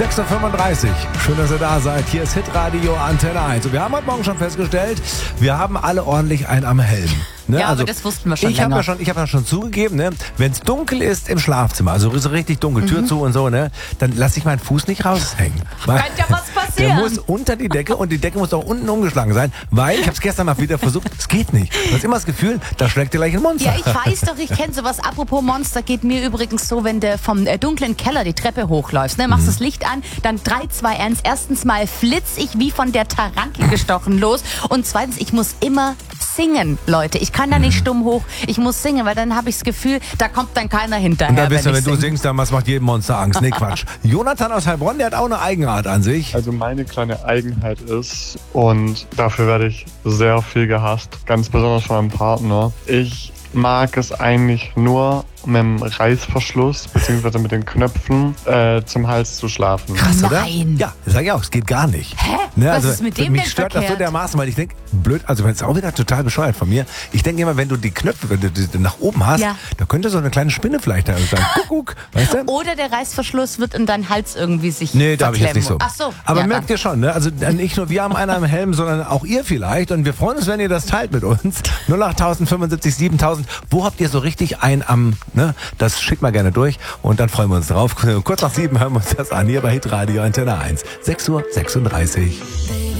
6.35 Uhr. Schön, dass ihr da seid. Hier ist Hitradio Antenne 1. Und wir haben heute Morgen schon festgestellt, wir haben alle ordentlich einen am Helm. Ne? Ja, aber das wussten wir schon länger. Ich habe ja schon zugegeben, ne? Wenn es dunkel ist im Schlafzimmer, also so richtig dunkel, Tür zu und so, ne? Dann lasse ich meinen Fuß nicht raushängen. Könnte ja was passieren. Der muss unter die Decke und die Decke muss auch unten umgeschlagen sein, weil, ich habe es gestern mal wieder versucht, es geht nicht. Du hast immer das Gefühl, da schlägt dir gleich ein Monster. Ja, ich weiß doch, ich kenne sowas. Apropos Monster, geht mir übrigens so, wenn du vom dunklen Keller die Treppe hochläufst, ne? Machst das Licht an, dann 3, 2, 1. Erstens mal flitz ich wie von der Tarantel gestochen los und zweitens, ich muss immer singen, Leute. Ich kann da nicht stumm hoch, ich muss singen, weil dann habe ich das Gefühl, da kommt dann keiner hinterher. Und da wisst ihr, wenn du du singst, dann was macht jedem Monster Angst. Nee, Quatsch. Jonathan aus Heilbronn, der hat auch eine Eigenart an sich. Also meine kleine Eigenheit ist, und dafür werde ich sehr viel gehasst, ganz besonders von meinem Partner. Ich mag es eigentlich nur, mit dem Reißverschluss bzw. mit den Knöpfen zum Hals zu schlafen. Krass, oder? Nein. Ja, das sag ich auch, es geht gar nicht. Hä? Ne, Was also, ist mit dem mich denn stört das so verkehrt? dermaßen, weil ich denke, blöd, also wenn es auch wieder total bescheuert von mir. Ich denke immer, wenn du die Knöpfe, wenn du die nach oben hast, Ja. da könnte so eine kleine Spinne vielleicht da sein. Kuckuck, weißt du? Oder der Reißverschluss wird in deinen Hals irgendwie sich Nee, da habe ich jetzt nicht so. Ach so. Aber ja, merkt ihr schon, ne? Also nicht nur wir haben einer im Helm, sondern auch ihr vielleicht. Und wir freuen uns, wenn ihr das teilt mit uns. 08000 75 7000. Wo habt ihr so richtig einen am, ne? Das schickt mal gerne durch und dann freuen wir uns drauf. Kurz nach 7 hören wir uns das an hier bei Hitradio Antenne 1. 6.36 Uhr.